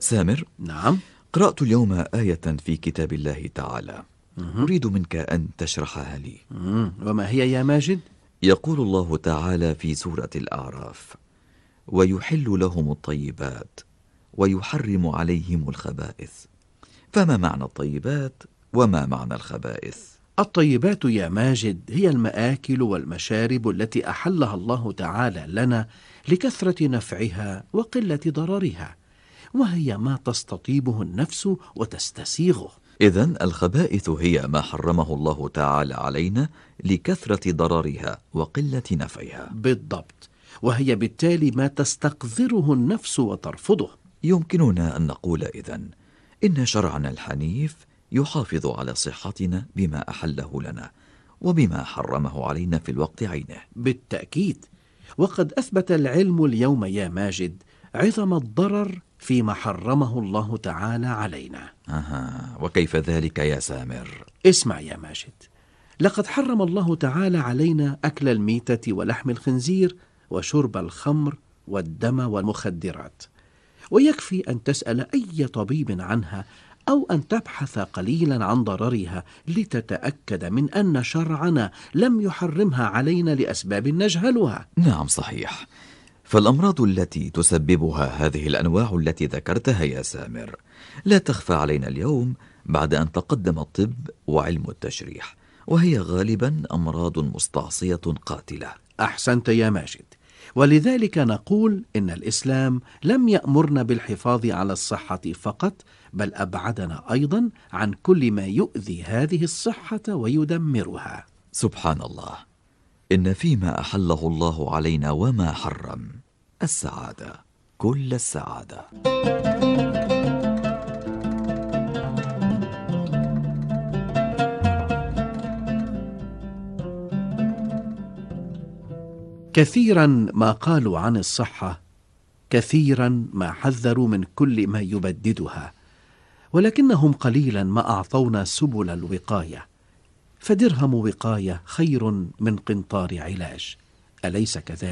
سامر، نعم. قرأت اليوم آية في كتاب الله تعالى، أريد منك أن تشرحها لي. وما هي يا ماجد؟ يقول الله تعالى في سورة الأعراف: ويحل لهم الطيبات ويحرم عليهم الخبائث. فما معنى الطيبات وما معنى الخبائث؟ الطيبات يا ماجد هي المآكل والمشارب التي أحلها الله تعالى لنا لكثرة نفعها وقلة ضررها، وهي ما تستطيبه النفس وتستسيغه. إذن الخبائث هي ما حرمه الله تعالى علينا لكثرة ضررها وقلة نفعها. بالضبط، وهي بالتالي ما تستقذره النفس وترفضه. يمكننا أن نقول إذن إن شرعنا الحنيف يحافظ على صحتنا بما أحله لنا وبما حرمه علينا في الوقت عينه. بالتأكيد، وقد أثبت العلم اليوم يا ماجد عظم الضرر فيما حرمه الله تعالى علينا. وكيف ذلك يا سامر؟ اسمع يا ماجد، لقد حرم الله تعالى علينا أكل الميتة ولحم الخنزير وشرب الخمر والدم والمخدرات، ويكفي أن تسأل أي طبيب عنها أو أن تبحث قليلا عن ضررها لتتأكد من أن شرعنا لم يحرمها علينا لأسباب نجهلها. نعم صحيح، فالأمراض التي تسببها هذه الأنواع التي ذكرتها يا سامر لا تخفى علينا اليوم بعد أن تقدم الطب وعلم التشريح، وهي غالبا أمراض مستعصية قاتلة. أحسنت يا ماجد، ولذلك نقول إن الإسلام لم يأمرنا بالحفاظ على الصحة فقط، بل أبعدنا أيضا عن كل ما يؤذي هذه الصحة ويدمرها. سبحان الله، إن فيما أحله الله علينا وما حرم السعادة، كل السعادة. كثيرا ما قالوا عن الصحة، كثيرا ما حذروا من كل ما يبددها، ولكنهم قليلا ما أعطونا سبل الوقاية، فدرهم وقاية خير من قنطار علاج، أليس كذلك؟